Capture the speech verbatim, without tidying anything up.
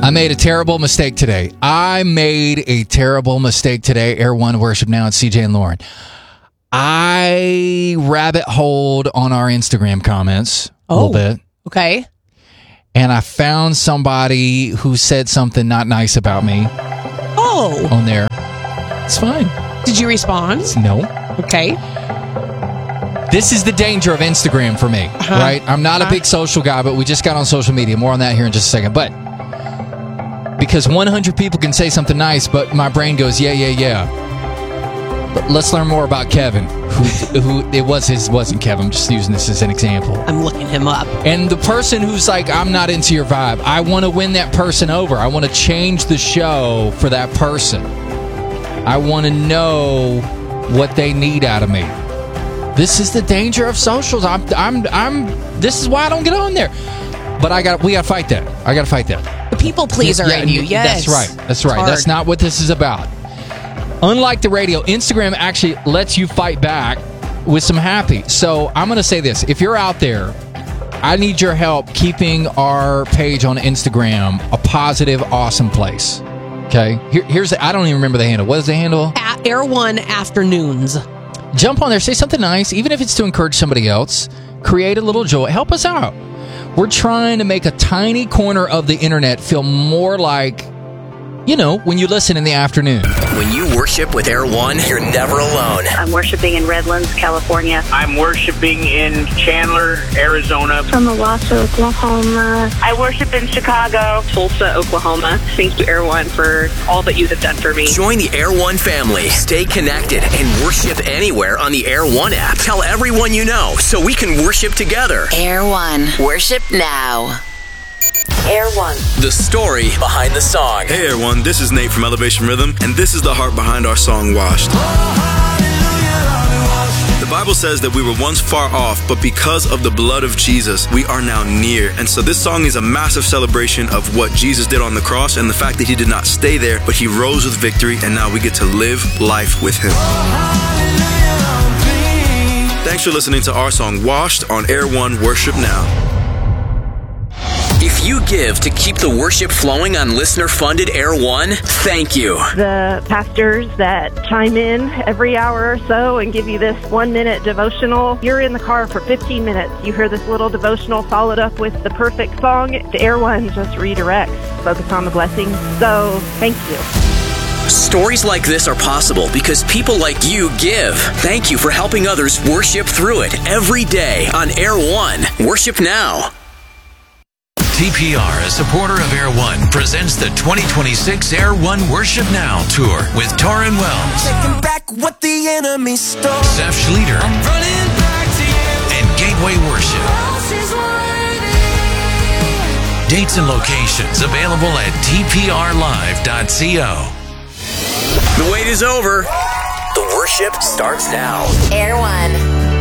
I made a terrible mistake today. I made a terrible mistake today. Air One Worship Now at C J and Lauren. I rabbit holed on our Instagram comments a Oh, little bit. Okay. And I found somebody who said something not nice about me Oh. on there. It's fine. Did you respond? No. Okay. This is the danger of Instagram for me, Uh-huh. right? I'm not a big social guy, but we just got on social media. More on that here in just a second. But because one hundred people can say something nice, but my brain goes, yeah, yeah, yeah. But let's learn more about Kevin, who, who it was his, wasn't Kevin. I'm just using this as an example. I'm looking him up. And the person who's like, I'm not into your vibe, I want to win that person over. I want to change the show for that person. I want to know what they need out of me. This is the danger of socials. I'm, I'm, I'm. This is why I don't get on there. But I got. We got to fight that. I got to fight that. The people pleaser Yeah, in you. Yes. That's right. That's right. It's That's not what this is about. Unlike the radio, Instagram actually lets you fight back with some happy. So I'm going to say this: if you're out there, I need your help keeping our page on Instagram a positive, awesome place. Okay. Here, here's. The, I don't even remember the handle. What is the handle? At Air One Afternoons. Jump on there, say something nice, even if it's to encourage somebody else. Create a little joy. Help us out. We're trying to make a tiny corner of the internet feel more like, you know, when you listen in the afternoon. When you worship with Air One, you're never alone. I'm worshiping in Redlands, California. I'm worshiping in Chandler, Arizona. From Owasso, Oklahoma. I worship in Chicago, Tulsa, Oklahoma. Thank you, Air One, for all that you have done for me. Join the Air One family. Stay connected and worship anywhere on the Air One app. Tell everyone you know so we can worship together. Air One. Worship now. Air One. The story behind the song. Hey everyone, this is Nate from Elevation Rhythm, and this is the heart behind our song, Washed. The Bible says that we were once far off, but because of the blood of Jesus, we are now near. And so this song is a massive celebration of what Jesus did on the cross and the fact that he did not stay there, but he rose with victory, and now we get to live life with him. Thanks for listening to our song, Washed, on Air One Worship Now. If you give to keep the worship flowing on listener-funded Air One, thank you. The pastors that chime in every hour or so and give you this one-minute devotional. You're in the car for fifteen minutes. You hear this little devotional followed up with the perfect song. The Air One just redirects. Focus on the blessings. So, thank you. Stories like this are possible because people like you give. Thank you for helping others worship through it every day on Air One. Worship now. T P R, a supporter of Air One, presents the twenty twenty-six Air One Worship Now Tour with Torrin Wells, Taking back what the enemy stole. Seth Schleter, I'm running back to you. and Gateway Worship. Dates and locations available at t p r live dot co. The wait is over. The worship starts now. Air One.